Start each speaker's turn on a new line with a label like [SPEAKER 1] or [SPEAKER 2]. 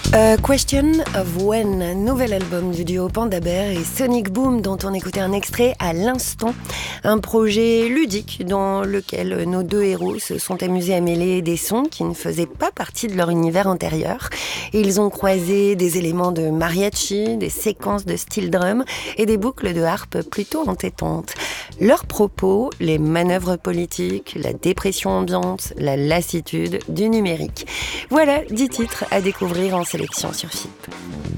[SPEAKER 1] Question of When, nouvel album du duo Panda Bear et Sonic Boom dont on écoutait un extrait à l'instant. Un projet ludique dans lequel nos deux héros se sont amusés à mêler des sons qui ne faisaient pas partie de leur univers antérieur. Ils ont croisé des éléments de mariachi, des séquences de steel drum et des boucles de harpe plutôt entêtantes. Leurs propos, les manœuvres politiques, la dépression ambiante, la lassitude du numérique. Voilà 10 titres à découvrir en sélection sur FIP.